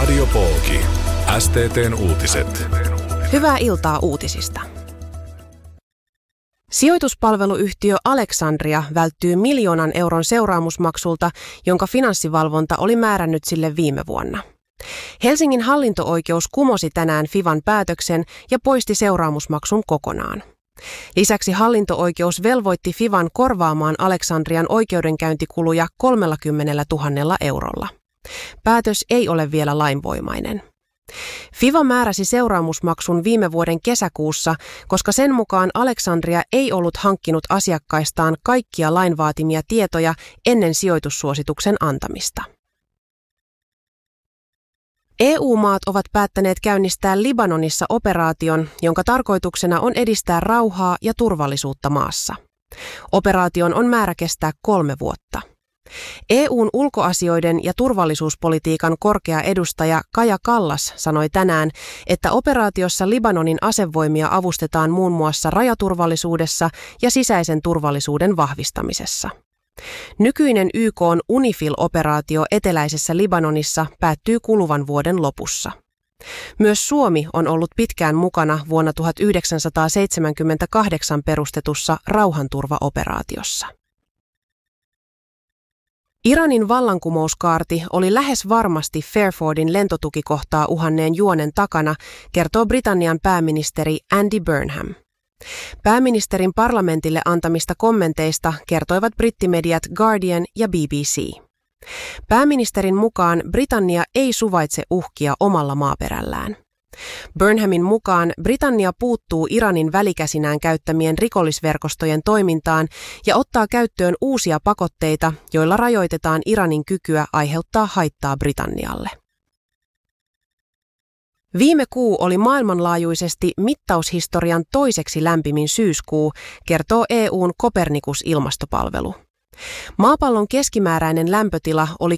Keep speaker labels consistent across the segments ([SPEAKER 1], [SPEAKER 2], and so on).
[SPEAKER 1] Radio Pooki. STT:n uutiset.
[SPEAKER 2] Hyvää iltaa uutisista. Sijoituspalveluyhtiö Alexandria välttyy 1 miljoonan euron seuraamusmaksulta, jonka finanssivalvonta oli määrännyt sille viime vuonna. Helsingin hallinto-oikeus kumosi tänään FIVan päätöksen ja poisti seuraamusmaksun kokonaan. Lisäksi hallinto-oikeus velvoitti FIVan korvaamaan Alexandrian oikeudenkäyntikuluja 30 000 eurolla. Päätös ei ole vielä lainvoimainen. FIVA määräsi seuraamusmaksun viime vuoden kesäkuussa, koska sen mukaan Alexandria ei ollut hankkinut asiakkaistaan kaikkia lain vaatimia tietoja ennen sijoitussuosituksen antamista. EU-maat ovat päättäneet käynnistää Libanonissa operaation, jonka tarkoituksena on edistää rauhaa ja turvallisuutta maassa. Operaation on määrä kestää 3 vuotta. EU:n ulkoasioiden ja turvallisuuspolitiikan korkea edustaja Kaja Kallas sanoi tänään, että operaatiossa Libanonin asevoimia avustetaan muun muassa rajaturvallisuudessa ja sisäisen turvallisuuden vahvistamisessa. Nykyinen YK:n UNIFIL-operaatio eteläisessä Libanonissa päättyy kuluvan vuoden lopussa. Myös Suomi on ollut pitkään mukana vuonna 1978 perustetussa rauhanturvaoperaatiossa. Iranin vallankumouskaarti oli lähes varmasti Fairfordin lentotukikohtaa uhanneen juonen takana, kertoo Britannian pääministeri Andy Burnham. Pääministerin parlamentille antamista kommenteista kertoivat brittimediat Guardian ja BBC. Pääministerin mukaan Britannia ei suvaitse uhkia omalla maaperällään. Burnhamin mukaan Britannia puuttuu Iranin välikäsinään käyttämien rikollisverkostojen toimintaan ja ottaa käyttöön uusia pakotteita, joilla rajoitetaan Iranin kykyä aiheuttaa haittaa Britannialle. Viime kuu oli maailmanlaajuisesti mittaushistorian toiseksi lämpimin syyskuu, kertoo EU:n Copernicus-ilmastopalvelu. Maapallon keskimääräinen lämpötila oli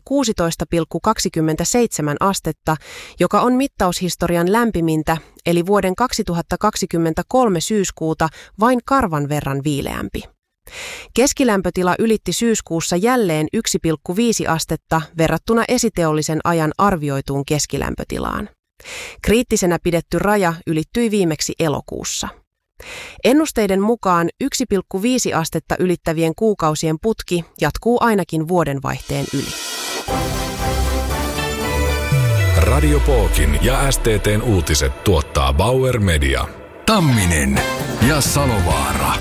[SPEAKER 2] 16,27 astetta, joka on mittaushistorian lämpimintä, eli vuoden 2023 syyskuuta vain karvan verran viileämpi. Keskilämpötila ylitti syyskuussa jälleen 1,5 astetta verrattuna esiteollisen ajan arvioituun keskilämpötilaan. Kriittisenä pidetty raja ylittyi viimeksi elokuussa. Ennusteiden mukaan 1,5 astetta ylittävien kuukausien putki jatkuu ainakin vuodenvaihteen yli.
[SPEAKER 1] Radio Pookin ja STT:n uutiset tuottaa Bauer Media.
[SPEAKER 3] Tamminen ja Salovaara.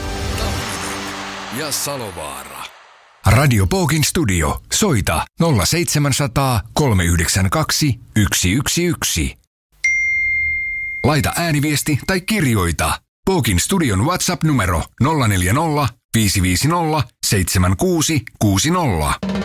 [SPEAKER 3] Radio Pookin studio. Soita 0700 392 111. Laita ääniviesti tai kirjoita. Pookin studion WhatsApp-numero 040 550 7660.